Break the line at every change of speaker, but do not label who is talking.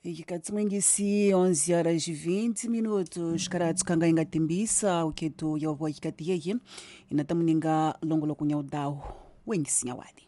Ikikati mwingisi 11h20 karatu kanga inga timbisa uketu yawa ikikati yeye inatamuninga longolo kunya udao wengi sinyawadi.